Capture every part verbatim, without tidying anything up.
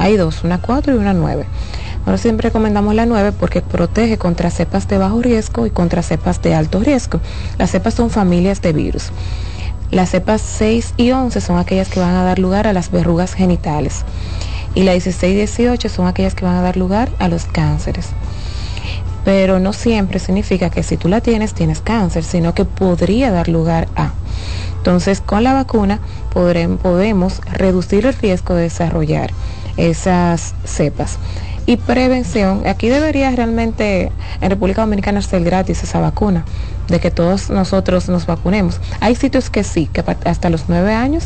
Hay dos, una cuatro y una nueve. Nosotros siempre recomendamos la nueve porque protege contra cepas de bajo riesgo y contra cepas de alto riesgo. Las cepas son familias de virus. Las cepas seis y once son aquellas que van a dar lugar a las verrugas genitales. Y la dieciséis y dieciocho son aquellas que van a dar lugar a los cánceres. Pero no siempre significa que si tú la tienes, tienes cáncer, sino que podría dar lugar a. Entonces, con la vacuna podremos, podemos reducir el riesgo de desarrollar esas cepas. Y prevención, aquí debería realmente en República Dominicana ser gratis esa vacuna, de que todos nosotros nos vacunemos. Hay sitios que sí, que hasta los nueve años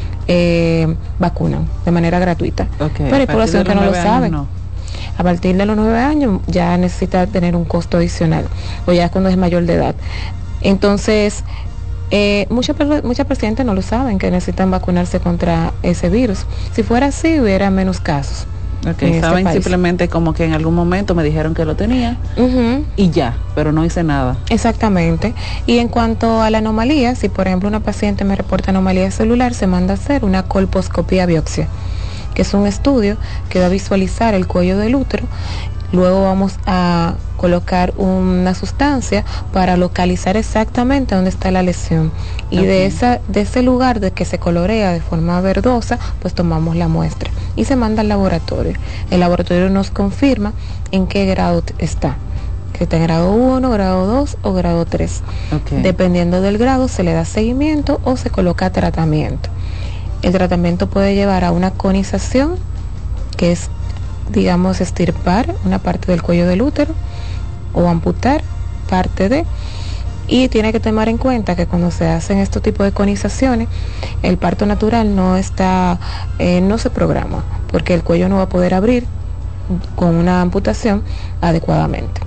eh, vacunan de manera gratuita, okay, pero hay población que no lo sabe. No. A partir de los nueve años ya necesita tener un costo adicional, o ya cuando es mayor de edad. Entonces, eh, muchas muchas pacientes no lo saben, que necesitan vacunarse contra ese virus. Si fuera así, hubiera menos casos. Okay, saben este simplemente como que en algún momento me dijeron que lo tenía uh-huh. y ya, pero no hice nada. Exactamente. Y en cuanto a la anomalía, si por ejemplo una paciente me reporta anomalía celular, se manda a hacer una colposcopía biopsia, que es un estudio que va a visualizar el cuello del útero. Luego vamos a colocar una sustancia para localizar exactamente dónde está la lesión. Y okay. de esa de ese lugar de que se colorea de forma verdosa, pues tomamos la muestra y se manda al laboratorio. El laboratorio nos confirma en qué grado está. Que está en grado uno, grado dos o grado tres. Okay. Dependiendo del grado se le da seguimiento o se coloca tratamiento. El tratamiento puede llevar a una conización, que es, digamos, extirpar una parte del cuello del útero o amputar parte de, y tiene que tomar en cuenta que cuando se hacen estos tipos de conizaciones, el parto natural no está, eh, no se programa, porque el cuello no va a poder abrir con una amputación adecuadamente.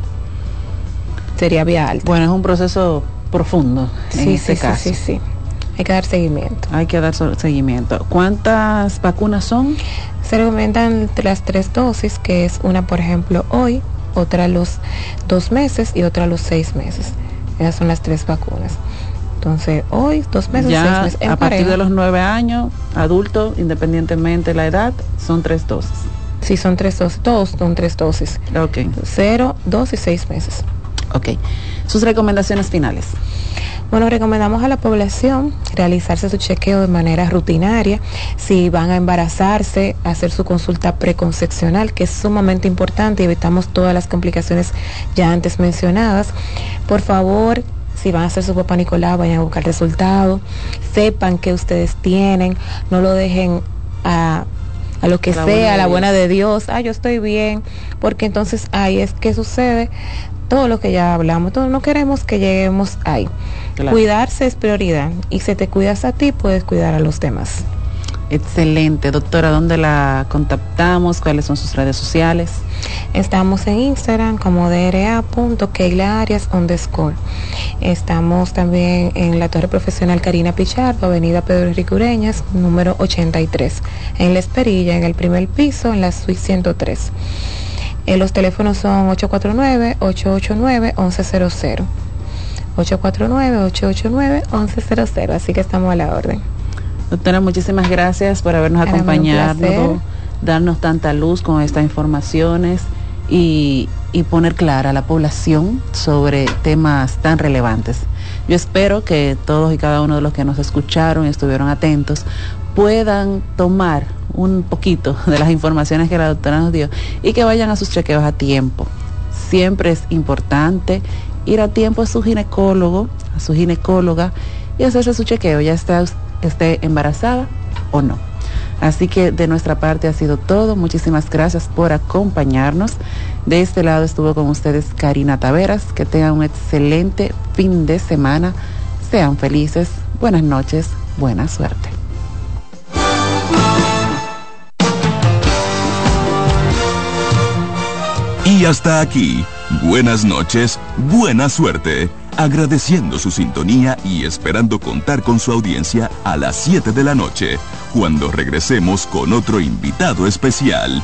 Sería vía alta. Bueno, es un proceso profundo en sí, este sí, caso. Sí, sí, sí. Hay que dar seguimiento. Hay que dar seguimiento. ¿Cuántas vacunas son? Se recomiendan las tres dosis, que es una, por ejemplo, hoy, otra a los dos meses y otra a los seis meses. Esas son las tres vacunas. Entonces, hoy, dos meses, ya, seis meses. En a partir pareja. de los nueve años, adulto, independientemente de la edad, son tres dosis. Sí, son tres dosis. Todos son tres dosis. Ok. Cero, dos y seis meses. Ok. Sus recomendaciones finales. Bueno, recomendamos a la población realizarse su chequeo de manera rutinaria. Si van a embarazarse, hacer su consulta preconcepcional, que es sumamente importante, y evitamos todas las complicaciones ya antes mencionadas. Por favor, si van a hacer su Papá Nicolau, vayan a buscar resultados, sepan que ustedes tienen, no lo dejen a... a lo que la sea, a la buena de Dios, ah, yo estoy bien, porque entonces ahí es que sucede todo lo que ya hablamos. Todos no queremos que lleguemos ahí. Claro. Cuidarse es prioridad, y si te cuidas a ti, puedes cuidar a los demás. Excelente. Doctora, ¿dónde la contactamos? ¿Cuáles son sus redes sociales? Estamos en Instagram como D R A punto Keila Arias underscore. Estamos también en la Torre Profesional Karina Pichardo, Avenida Pedro Enrique Ureñas, número ochenta y tres, en La Esperilla, en el primer piso, en la suite ciento tres. Eh, los teléfonos son ocho cuatro nueve, ocho ocho nueve, once cero cero. ocho cuatro nueve, ocho ocho nueve, once cero cero, así que estamos a la orden. Doctora, muchísimas gracias por habernos Era acompañado, darnos tanta luz con estas informaciones y, y poner clara a la población sobre temas tan relevantes. Yo espero que todos y cada uno de los que nos escucharon y estuvieron atentos puedan tomar un poquito de las informaciones que la doctora nos dio y que vayan a sus chequeos a tiempo. Siempre es importante ir a tiempo a su ginecólogo, a su ginecóloga, y hacerse su chequeo, ya esté, esté embarazada o no. Así que de nuestra parte ha sido todo. Muchísimas gracias por acompañarnos. De este lado estuvo con ustedes Karina Taveras. Que tengan un excelente fin de semana. Sean felices. Buenas noches. Buena suerte. Y hasta aquí, buenas noches, buena suerte, agradeciendo su sintonía y esperando contar con su audiencia a las siete de la noche, cuando regresemos con otro invitado especial.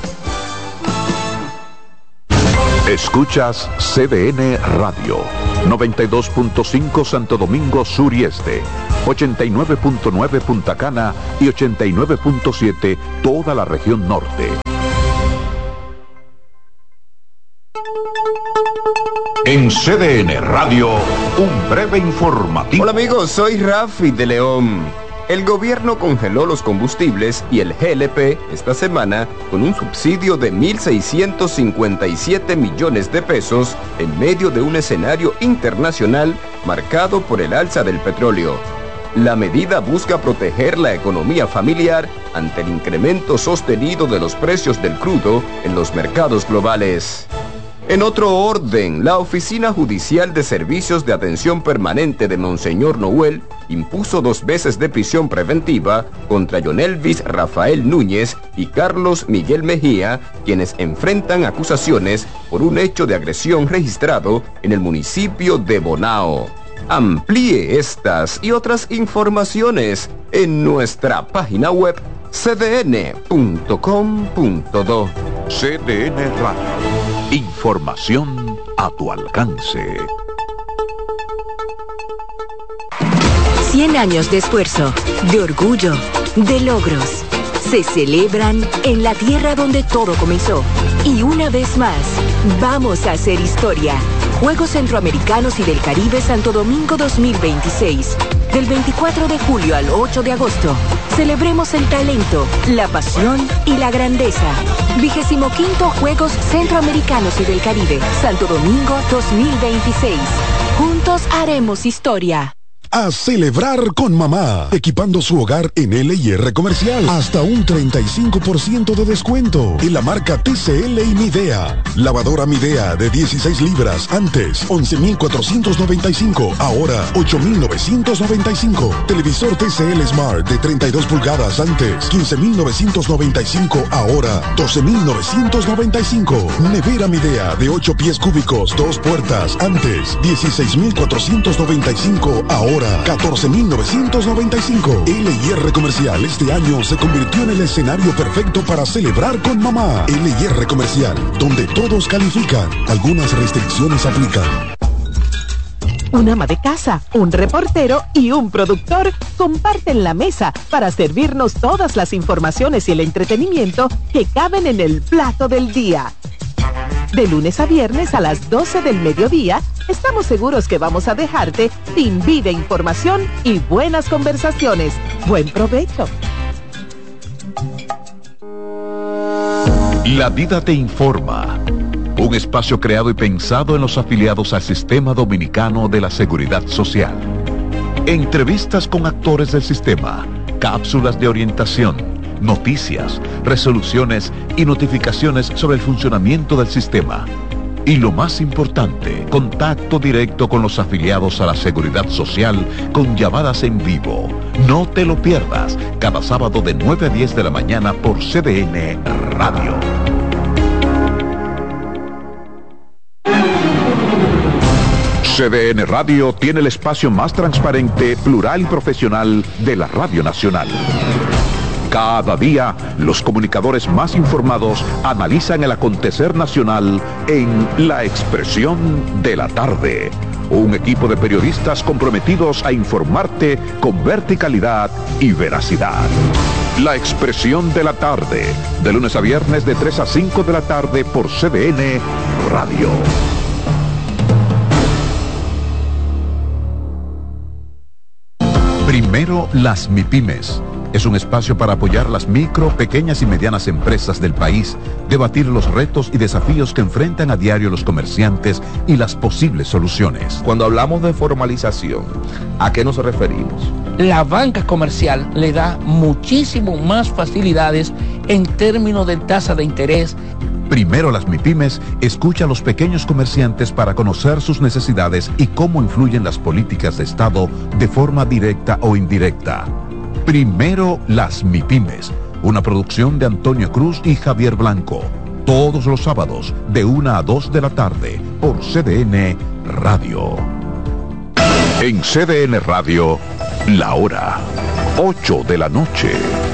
Escuchas C D N Radio, noventa y dos punto cinco Santo Domingo Sur y Este, ochenta y nueve punto nueve Punta Cana y ochenta y nueve punto siete toda la región norte. En C D N Radio, un breve informativo. Hola amigos, soy Rafi de León. El gobierno congeló los combustibles y el G L P esta semana con un subsidio de mil seiscientos cincuenta y siete millones de pesos en medio de un escenario internacional marcado por el alza del petróleo. La medida busca proteger la economía familiar ante el incremento sostenido de los precios del crudo en los mercados globales. En otro orden, la Oficina Judicial de Servicios de Atención Permanente de Monseñor Noel impuso dos veces de prisión preventiva contra Yonelvis Rafael Núñez y Carlos Miguel Mejía, quienes enfrentan acusaciones por un hecho de agresión registrado en el municipio de Bonao. Amplíe estas y otras informaciones en nuestra página web c d n punto com punto do. C D N Radio. Información a tu alcance. cien años de esfuerzo, de orgullo, de logros. Se celebran en la tierra donde todo comenzó. Y una vez más, vamos a hacer historia. Juegos Centroamericanos y del Caribe Santo Domingo dos mil veintiséis. Del veinticuatro de julio al ocho de agosto. Celebremos el talento, la pasión y la grandeza. Vigésimo quinto Juegos Centroamericanos y del Caribe Santo Domingo dos mil veintiséis. Juntos haremos historia. A celebrar con mamá, equipando su hogar en L y R Comercial. Hasta un treinta y cinco por ciento de descuento en la marca T C L y Midea. Lavadora Midea de dieciséis libras, antes once mil cuatrocientos noventa y cinco, ahora ocho mil novecientos noventa y cinco. Televisor T C L Smart de treinta y dos pulgadas, antes quince mil novecientos noventa y cinco, ahora doce mil novecientos noventa y cinco. Nevera Midea de ocho pies cúbicos, dos puertas, antes dieciséis mil cuatrocientos noventa y cinco, ahora catorce mil novecientos noventa y cinco. L y R Comercial este año se convirtió en el escenario perfecto para celebrar con mamá. L y R Comercial, donde todos califican. Algunas restricciones aplican. Un ama de casa, un reportero y un productor comparten la mesa para servirnos todas las informaciones y el entretenimiento que caben en el plato del día. De lunes a viernes a las doce del mediodía, estamos seguros que vamos a dejarte sin vida, información y buenas conversaciones. Buen provecho. La Vida te informa. Un espacio creado y pensado en los afiliados al Sistema Dominicano de la Seguridad Social. Entrevistas con actores del sistema, cápsulas de orientación, noticias, resoluciones y notificaciones sobre el funcionamiento del sistema. Y lo más importante, contacto directo con los afiliados a la Seguridad Social con llamadas en vivo. No te lo pierdas, cada sábado de nueve a diez de la mañana por C D N Radio. C D N Radio tiene el espacio más transparente, plural y profesional de la Radio Nacional. Cada día, los comunicadores más informados analizan el acontecer nacional en La Expresión de la Tarde. Un equipo de periodistas comprometidos a informarte con verticalidad y veracidad. La Expresión de la Tarde, de lunes a viernes de tres a cinco de la tarde por C D N Radio. Primero las MIPYMES. Es un espacio para apoyar las micro, pequeñas y medianas empresas del país, debatir los retos y desafíos que enfrentan a diario los comerciantes y las posibles soluciones. Cuando hablamos de formalización, ¿a qué nos referimos? La banca comercial le da muchísimo más facilidades en términos de tasa de interés. Primero las MIPYMES escucha a los pequeños comerciantes para conocer sus necesidades y cómo influyen las políticas de Estado de forma directa o indirecta. Primero las MIPYMES, una producción de Antonio Cruz y Javier Blanco. Todos los sábados de una a dos de la tarde por C D N Radio. En C D N Radio, la hora ocho de la noche.